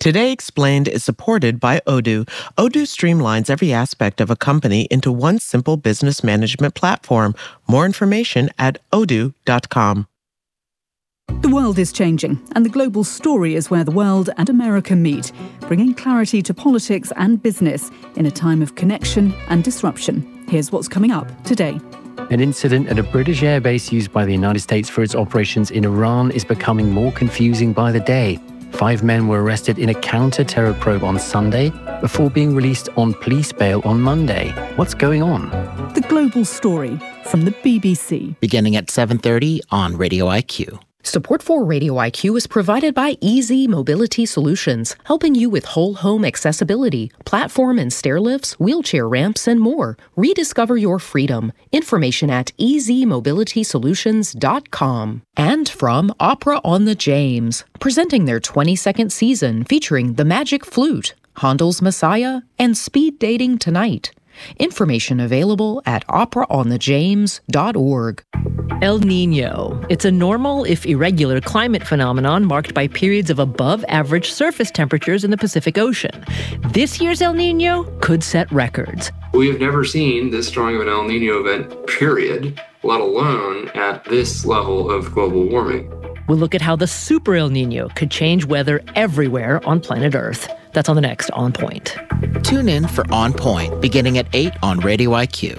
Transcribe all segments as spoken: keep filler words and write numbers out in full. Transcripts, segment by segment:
Today Explained is supported by Odoo. Odoo streamlines every aspect of a company into one simple business management platform. More information at odoo dot com. The world is changing, and the global story is where the world and America meet, bringing clarity to politics and business in a time of connection and disruption. Here's what's coming up today. An incident at a British airbase used by the United States for its operations in Iran is becoming more confusing by the day. Five men were arrested in a counter-terror probe on Sunday before being released on police bail on Monday. What's going on? The global story from the B B C. Beginning at seven thirty on Radio I Q. Support for Radio I Q is provided by Easy Mobility Solutions, helping you with whole home accessibility, platform and stair lifts, wheelchair ramps, and more. Rediscover your freedom. Information at easy mobility solutions dot com. And from Opera on the James, presenting their twenty-second season featuring The Magic Flute, Handel's Messiah, and Speed Dating Tonight. Information available at opera on the james dot org. El Niño. It's a normal, if irregular, climate phenomenon marked by periods of above-average surface temperatures in the Pacific Ocean. This year's El Niño could set records. We have never seen this strong of an El Niño event, period, let alone at this level of global warming. We'll look at how the super El Niño could change weather everywhere on planet Earth. That's on the next On Point. Tune in for On Point, beginning at eight on Radio I Q.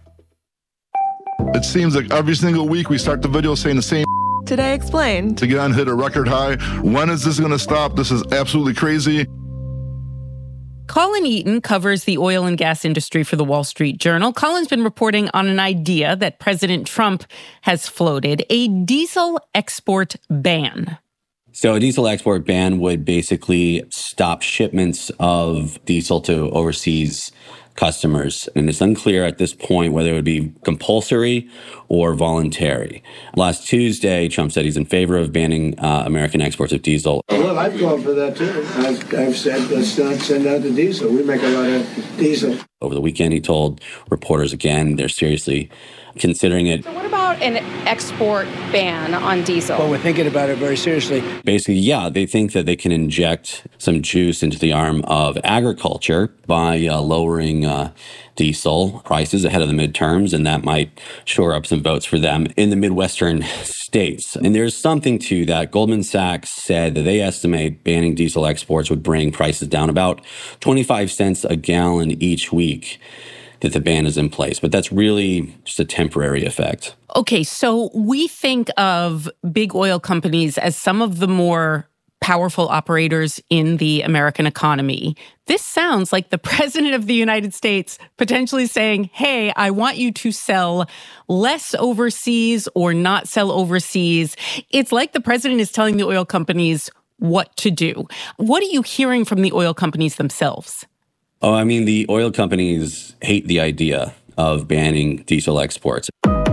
It seems like every single week we start the video saying the same. Today Explained. To get on hit a record high. When is this going to stop? This is absolutely crazy. Colin Eaton covers the oil and gas industry for the Wall Street Journal. Colin's been reporting on an idea that President Trump has floated, a diesel export ban. So a diesel export ban would basically stop shipments of diesel to overseas customers. And it's unclear at this point whether it would be compulsory or voluntary. Last Tuesday, Trump said he's in favor of banning uh, American exports of diesel. Well, I've called for that too. I've, I've said, let's not send out the diesel. We make a lot of diesel. Over the weekend, he told reporters again they're seriously considering it. So what about an export ban on diesel? Well, we're thinking about it very seriously. Basically, yeah, they think that they can inject some juice into the arm of agriculture by uh, lowering uh, diesel prices ahead of the midterms, and that might shore up some votes for them in the Midwestern states. And there's something to that. Goldman Sachs said that they estimate banning diesel exports would bring prices down about twenty-five cents a gallon each week that the ban is in place. But that's really just a temporary effect. Okay, so we think of big oil companies as some of the more powerful operators in the American economy. This sounds like the President of the United States potentially saying, hey, I want you to sell less overseas or not sell overseas. It's like the President is telling the oil companies what to do. What are you hearing from the oil companies themselves? Oh, I mean, the oil companies hate the idea of banning diesel exports.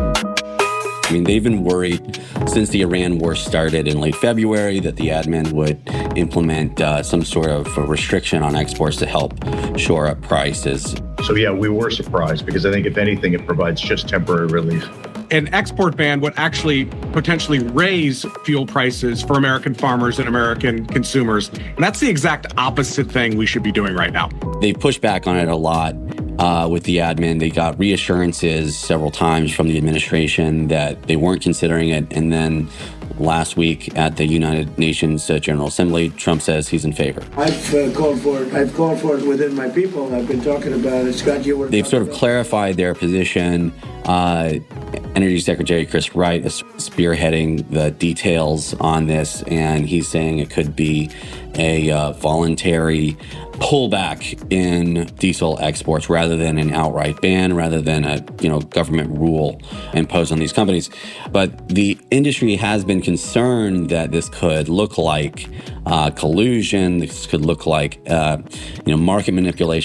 I mean, they've been worried since the Iran war started in late February that the admin would implement uh, some sort of a restriction on exports to help shore up prices. So, yeah, we were surprised because I think, if anything, it provides just temporary relief. An export ban would actually potentially raise fuel prices for American farmers and American consumers. And that's the exact opposite thing we should be doing right now. They pushed back on it a lot uh, with the admin. They got reassurances several times from the administration that they weren't considering it. And then last week at the United Nations uh, General Assembly, Trump says he's in favor. I've uh, called for it. I've called for it within my people. I've been talking about it. Scott, you were They've sort of about. clarified their position. Uh, Energy Secretary Chris Wright is spearheading the details on this, and he's saying it could be a uh, voluntary pullback in diesel exports rather than an outright ban, rather than a you know government rule imposed on these companies. But the industry has been concerned that this could look like uh, collusion. This could look like uh, you know market manipulation.